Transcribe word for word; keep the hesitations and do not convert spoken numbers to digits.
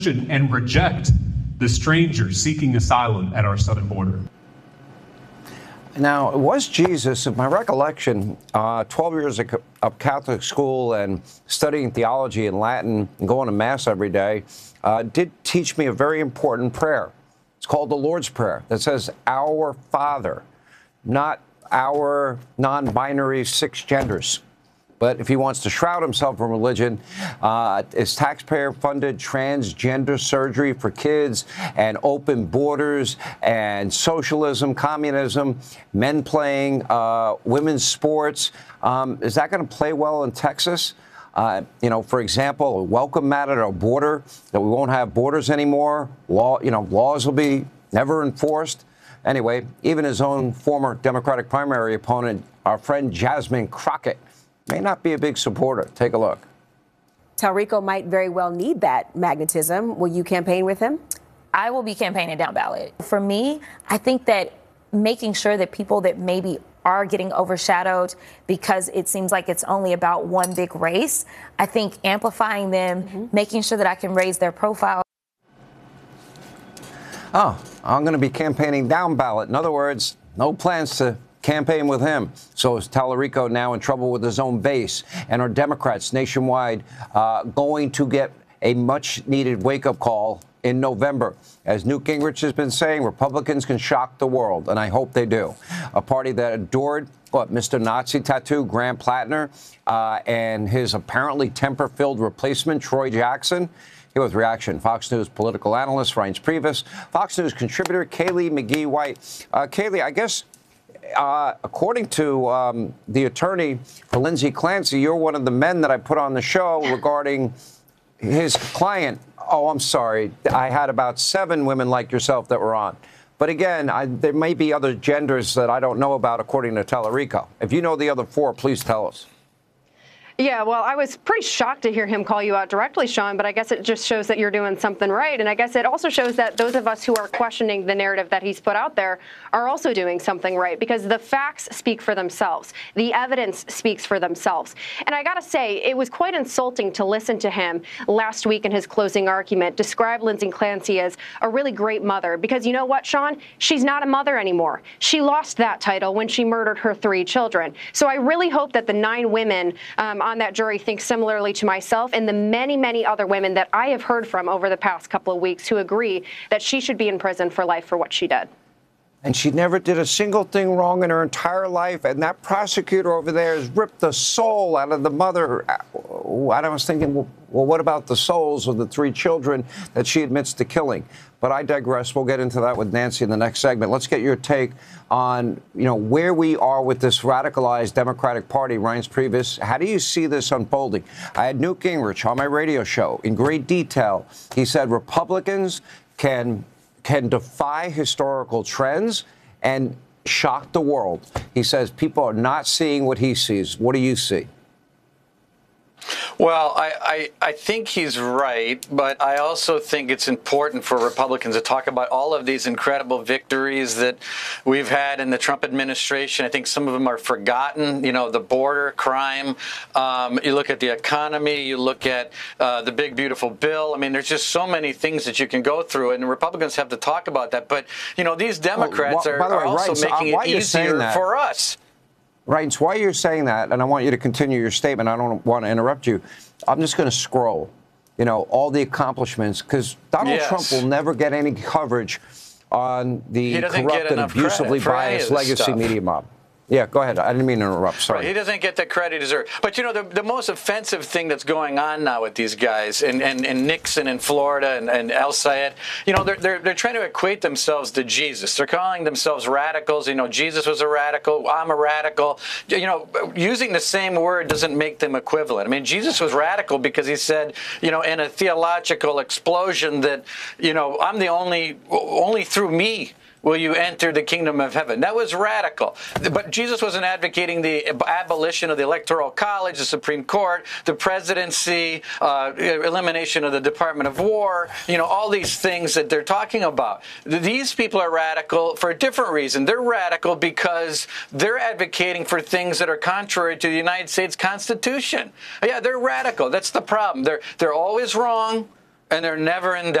and reject the stranger seeking asylum at our southern border. Now, it was Jesus, in my recollection, uh, twelve years of Catholic school and studying theology and Latin and going to Mass every day, uh, did teach me a very important prayer. It's called the Lord's Prayer that says, Our Father, not our non-binary six genders. But if he wants to shroud himself in religion, uh, it's taxpayer-funded transgender surgery for kids and open borders and socialism, communism, men playing uh, women's sports. Um, is that going to play well in Texas? Uh, you know, for example, a welcome mat at our border, that we won't have borders anymore. Law, you know, laws will be never enforced. Anyway, even his own former Democratic primary opponent, our friend Jasmine Crockett, may not be a big supporter. Take a look. Talrico might very well need that magnetism. Will you campaign with him? I will be campaigning down ballot. For me, I think that making sure that people that maybe are getting overshadowed because it seems like it's only about one big race, I think amplifying them, mm-hmm. making sure that I can raise their profile. Oh, I'm going to be campaigning down ballot. In other words, no plans to campaign with him. So is Talarico now in trouble with his own base? And are Democrats nationwide uh, going to get a much-needed wake-up call in November? As Newt Gingrich has been saying, Republicans can shock the world, and I hope they do. A party that adored what, Mister Nazi tattoo, Graham Plattner, uh, and his apparently temper-filled replacement, Troy Jackson. Here with reaction, Fox News political analyst Reince Priebus, Fox News contributor Kayleigh McGee-White. Uh, Kayleigh, I guess Uh, according to um, the attorney for Lindsay Clancy, you're one of the men that I put on the show regarding his client. Oh, I'm sorry. I had about seven women like yourself that were on. But again, I, there may be other genders that I don't know about, according to Talarico. If you know the other four, please tell us. Yeah, well, I was pretty shocked to hear him call you out directly, Sean, but I guess it just shows that you're doing something right. And I guess it also shows that those of us who are questioning the narrative that he's put out there are also doing something right, because the facts speak for themselves. The evidence speaks for themselves. And I got to say, it was quite insulting to listen to him last week in his closing argument describe Lindsay Clancy as a really great mother, because you know what, Sean? She's not a mother anymore. She lost that title when she murdered her three children. So I really hope that the nine women um, on that jury think similarly to myself and the many, many other women that I have heard from over the past couple of weeks who agree that she should be in prison for life for what she did. And she never did a single thing wrong in her entire life. And that prosecutor over there has ripped the soul out of the mother. I was thinking, well, well, what about the souls of the three children that she admits to killing? But I digress. We'll get into that with Nancy in the next segment. Let's get your take on, you know, where we are with this radicalized Democratic Party. Reince Priebus, how do you see this unfolding? I had Newt Gingrich on my radio show in great detail. He said Republicans can can defy historical trends and shock the world. He says people are not seeing what he sees. What do you see? Well, I, I, I think he's right, but I also think it's important for Republicans to talk about all of these incredible victories that we've had in the Trump administration. I think some of them are forgotten. You know, the border, crime. Um, you look at the economy. You look at uh, the big, beautiful bill. I mean, there's just so many things that you can go through, and Republicans have to talk about that. But, you know, these Democrats well, well, are, are way, also right, making so, uh, it easier for us. Right, so while you're saying that, and I want you to continue your statement, I don't want to interrupt you, I'm just going to scroll, you know, all the accomplishments, because Donald yes. Trump will never get any coverage on the corrupt and abusively biased legacy stuff. media mob. Yeah, go ahead. I didn't mean to interrupt. Sorry. Right. He doesn't get the credit he deserves. But, you know, the, the most offensive thing that's going on now with these guys, and, and, and Nixon in Florida and, and El Sayed, you know, they're, they're, they're trying to equate themselves to Jesus. They're calling themselves radicals. You know, Jesus was a radical. I'm a radical. You know, using the same word doesn't make them equivalent. I mean, Jesus was radical because he said, you know, in a theological explosion that, you know, I'm the only, only through me will you enter the kingdom of heaven. That was radical. But Jesus wasn't advocating the abolition of the Electoral College, the Supreme Court, the presidency, uh, elimination of the Department of War, you know, all these things that they're talking about. These people are radical for a different reason. They're radical because they're advocating for things that are contrary to the United States Constitution. Yeah, they're radical. That's the problem. They're, they're always wrong. and they're never in